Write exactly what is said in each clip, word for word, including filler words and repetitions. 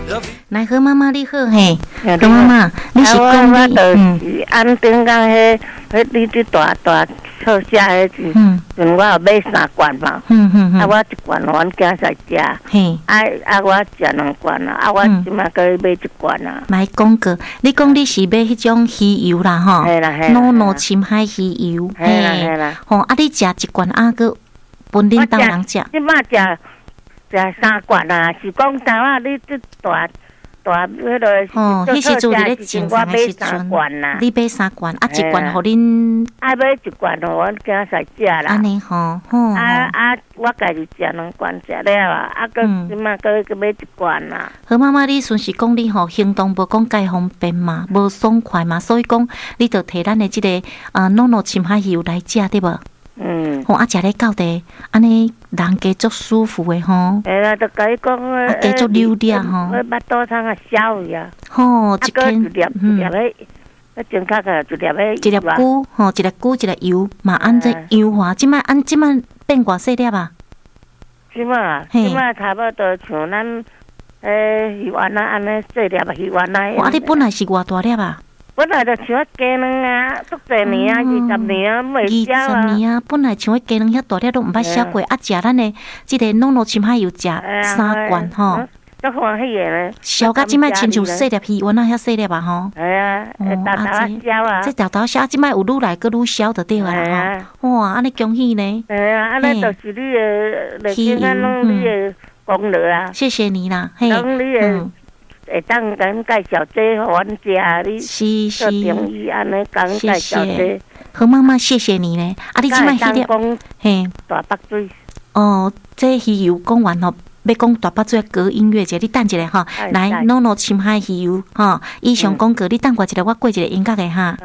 来，何妈妈你好嘿，何妈妈，你是讲你嗯，安顶讲迄迄你这大大厝下迄阵，阵我有买三罐嘛， 嗯嗯啊我一罐阮囝在食， 嘿， 啊啊我食两罐啊，啊我即马搁买一罐啊。 买讲过，你讲你是买迄种鱼油啦吼， 嘿啦嘿啦， 诺诺深海鱼油， 嘿啦嘿啦， 吼啊你食一罐啊个分恁当人食， 即马食食三罐啊，是讲啥啊？你这大。大迄个哦，迄时阵伫咧正常诶时阵，你买三罐，啊一罐互恁， 啊买一罐互阮囝在食啦。 安尼吼，吼。 啊啊，我家己食两罐食了啊，啊搁即马搁搁买一罐啦。 好妈妈，你顺是讲你吼行动无讲介方便嘛，无爽快嘛，所以讲你着摕咱诶即个啊诺诺深海油来食对无？嗯，吼啊，食咧到地，安尼人家足舒服诶吼。 哎啦，就甲伊讲啊， 加足溜溜吼。 我巴肚汤啊消去啊。 吼，一片一粒一粒诶，啊正确个一粒诶。 一粒菇吼，一粒菇一粒油嘛，按这油化，即摆按即摆变偌细粒啊？ 即摆即摆差不多像咱诶鱼丸啊安尼细粒啊鱼丸啊。 哇，你本来是偌大粒啊？ 本来就像鸡卵啊，足侪年啊，二十年啊，未消啊。 二十年啊，本来像鸡卵遐大粒都毋捌烧过，啊，食咱的即个诺诺深海油食三罐吼， 足欢喜的咧。 烧甲即摆亲像细粒鱼丸啊，遐细粒啊吼。 系啊，大大烧啊。 这大大烧，即摆有愈来愈愈烧就对啊啦吼。哇，安尼恭喜呢。 系啊，安尼就是你的，来听咱拢你的功劳啊。 谢谢你啦，嘿。 拢你的。会当甲介绍这互阮食，你是是， 中医安尼甲介绍这。 何妈妈，谢谢你咧。啊，你即摆迄粒，嘿， 大北水。 哦，这鱼油讲完吼，要讲大北水隔音乐节，你等一下哈。来，诺诺深海鱼油哈，以上讲过，你等我一下，我过一个音乐的哈。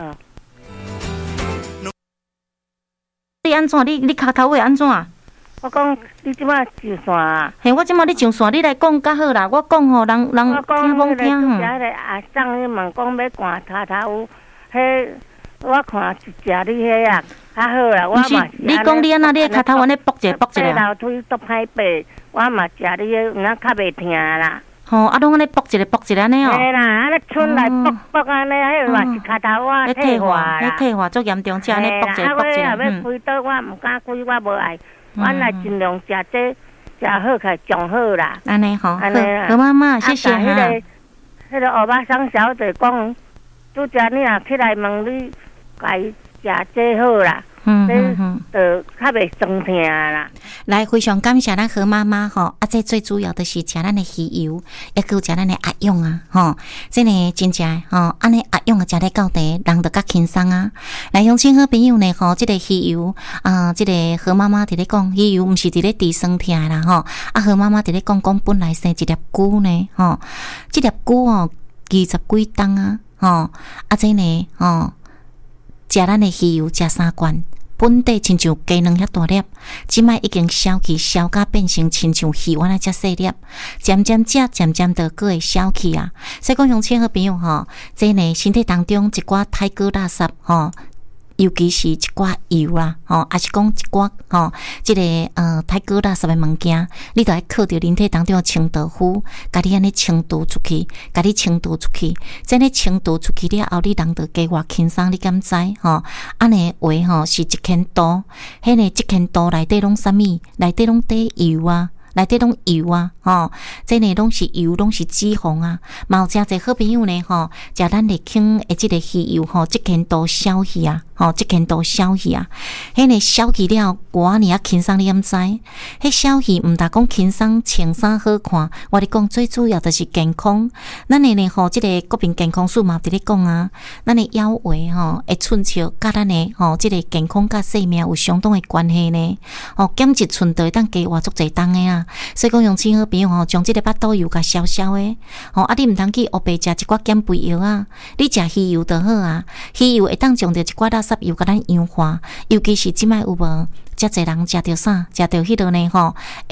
你安怎？你你骹头位安怎？ 我讲你即摆上线啊？ 嘿，我即摆你上线，你来讲较好啦。我讲吼，人人听罔听？ 我讲迄个阿桑，伊问讲要赶头头，迄我看是食你迄啊，较好啦。我嘛是。 你讲你安那？你骹头安尼搏者搏者啊？老腿都歹爬，我嘛食你迄，有影较袂疼啦。 吼，啊，拢安尼搏一个搏一个安尼哦。 嘿啦，安尼春来搏搏安尼，迄嘛是骹头我退化啦。 迄退化足严重，即安尼搏一个搏一个。 啊，我要开刀，我毋敢开，我无爱。阮来尽量食这食好开上好啦。 安尼吼，安尼何妈妈，谢谢哈。 迄个迄个欧巴桑小姐讲，拄则你若起来问你，家食这好啦。嗯嗯嗯，就较袂酸痛啦。 来，非常感谢咱何妈妈吼，啊，这最主要的是食咱的鱼油，也佮有食咱的鸭蛹啊，吼，真诶真正吼，安尼鸭蛹啊食咧到地，人就较轻松啊。来，乡亲好朋友呢，吼，即个鱼油啊，即个何妈妈伫咧讲，鱼油毋是伫咧治酸痛啦，吼，啊，何妈妈伫咧讲讲本来生一粒菇呢，吼，即粒菇哦，二十几吨啊，吼，啊，这呢，吼。食咱的鱼油食三罐，本地亲像鸡卵遐大粒，即摆已经消去，消甲变成亲像鱼丸啊遮细粒，渐渐食，渐渐就佫会消去啊。所以讲，乡亲好朋友吼，即呢身体当中一寡太过垃圾吼。尤其是一寡油啦，吼，也是讲一寡吼，即、這个呃太过垃圾的物件，你都要靠着人体当中的清道夫，甲你安尼清除出去，甲你清除出去，真诶清除出去了后，你人就加偌轻松，你敢知吼？安尼话吼是一千度，迄个一千度内底拢啥物？内底拢底油啊。内底拢油啊，吼，这呢拢是油，拢是脂肪啊。嘛有诚侪好朋友呢，吼，食咱日轻的即个鱼油，吼，即间都消去啊，吼，即间都消去啊。迄呢消去了，我呢啊轻松，你敢知？迄消去毋但讲轻松，穿衫好看，我咧讲最主要就是健康。咱的呢，吼，即个国民健康署嘛伫咧讲啊，咱的腰围吼，会寸笑，甲咱的吼，即个健康甲生命有相当的关系呢。吼，减一寸就会当加活足侪重的啊。所以讲，用亲好朋友吼，将即个巴肚油甲消消诶，吼啊！你毋通去黑白食一寡减肥药啊，你食鱼油就好啊。鱼油会当将着一寡垃圾油甲咱氧化，尤其是即摆有无，遮侪人食着啥，食着迄落呢吼，诶。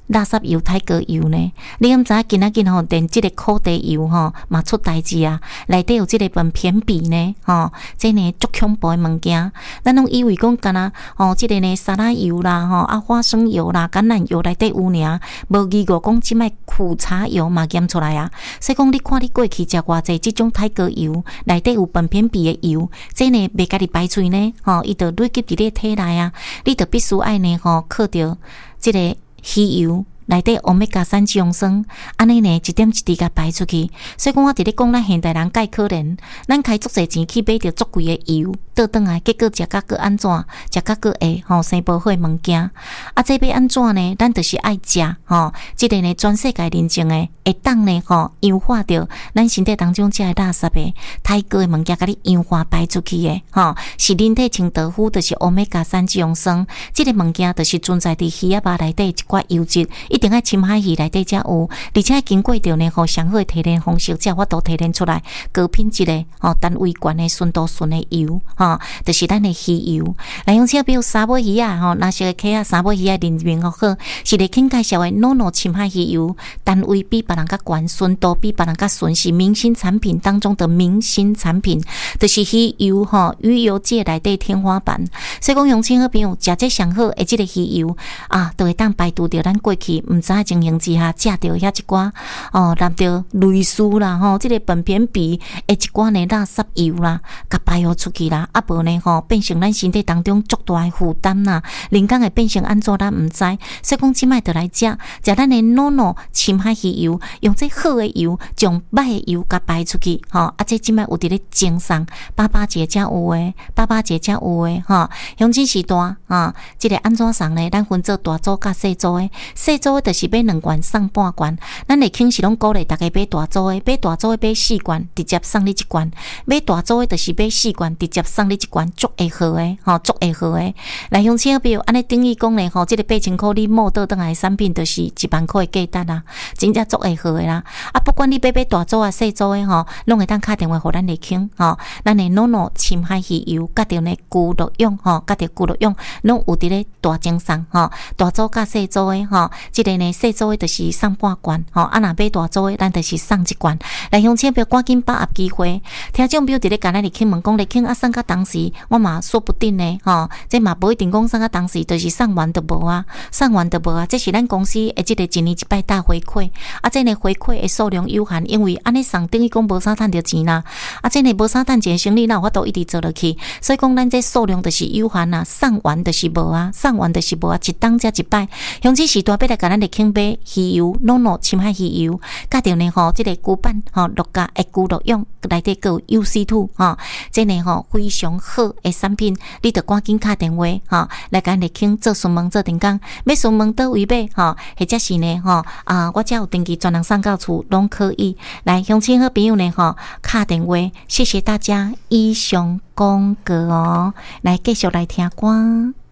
垃圾油、泰戈油呢？你毋知影今仔日吼，连即个苦茶油吼嘛出代志啊！内底有即个苯偏比呢，吼，即呢足恐怖诶物件。咱拢以为讲干那吼，即个呢沙拉油啦，吼啊花生油啦、橄榄油内底有尔，无记过讲即摆苦茶油嘛验出来啊！所以讲你看你过去食偌济即种泰戈油内底有苯偏比诶油，即呢袂家己排出呢，吼，伊就累积伫你体内啊，你就必须爱呢吼靠着即个鱼油。内底欧米伽三脂肪酸，安尼呢一点一滴甲排出去。所以讲我伫咧讲，咱现代人介可怜，咱开足侪钱去买着足贵诶油，倒转来结果食甲个安怎？食甲个会吼生无好诶物件。啊，这要安怎呢？咱就是爱食吼，即个呢全世界认证诶，会当呢吼氧化着咱身体当中遮诶垃圾诶，太高诶物件，甲你氧化排出去诶，吼是人体清道夫，就是欧米伽三脂肪酸。即个物件就是存在伫鱼仔肉内底一寡油脂。一定爱深海鱼内底才有，而且经过着呢，吼上好提炼方式，才有法度提炼出来高品质的吼单位悬的纯度纯的油，吼，就是咱的鱼油。来用像比如沙尾鱼啊，吼，那些个客啊，沙尾鱼啊，认名好好，是咧请介绍的 Nono 深海鱼油，单位比别人较悬，纯度比别人较纯，是明星产品当中的明星产品，就是鱼油吼，鱼油界内底天花板。所以讲，用亲好朋友食这上好的即个鱼油啊，都会当排除掉咱过去。毋知情形之下，食着遐一寡哦，染着类似啦吼，即、这个苯偏比诶一寡呢垃圾油啦，甲排放出去啦，啊无呢吼，变成咱身体当中足大诶负担啦，人工会变成安怎咱毋知，所以讲即摆就来食食咱诶 Nono 深海鱼油，用这好诶油，将歹诶油甲排出去吼，啊这即摆有伫咧精送，八八节才有诶，八八节才有诶吼，乡亲时代啊，即、这个安怎送呢？咱分做大组甲细组诶，细组就是买两罐送半罐，咱会肯是拢鼓励大家买大组的，买大组的买四罐，直接送你一罐；买大组的，就是买四罐，直接送你一罐，足会好的，吼，足会好的。来乡亲朋友，安尼等于讲咧，吼，即、这个八千块你摸倒转来的产品，就是一万块的价值啦，真正足会好的啦。啊，不管你买买大组啊、细组的吼，拢会当打电话互咱来倾，吼，咱的 Nono 深海鱼油，甲着呢咕噜用，吼，甲着咕噜用，拢有伫咧大精送，吼，大组甲细组的，吼，即、这个呢。细组的就是送半罐，吼，啊若买大组的，咱就是送一罐。来乡亲，不要赶紧把握机会。听众朋友伫咧甲咱嚟请问讲嚟请啊送到当时，我嘛说不定呢，吼，这嘛无一定讲送到当时，就是送完就无啊，送完就无啊。这是咱公司诶，即个一年一摆大回馈，啊，这呢回馈的数量有限，因为安尼送等于讲无啥赚着钱啦，啊，这呢无啥赚钱的生意，哪有法度一直做落去？所以讲咱这数量就是有限啊，送完就是无啊，送完就是无啊，一当才一摆。乡亲时代要来甲咱嚟请。买鱼油 Nono 深海鱼油，加着呢吼，即、这个骨板吼六加的骨肉用内底个 U C 二 吼，即呢吼非常好的产品，你着赶紧打电话吼来甲咱嚟请做询问做定岗，要询问倒位买吼，或者是呢吼啊，我只有登记专人送到厝拢可以。来，乡亲好朋友呢吼，打电话，谢谢大家以上广告哦，来继续来听歌。